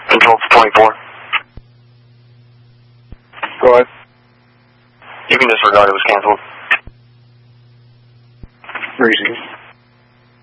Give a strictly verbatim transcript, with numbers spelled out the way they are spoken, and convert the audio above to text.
Control to twenty-four. Go ahead. You can disregard it was canceled. Reason.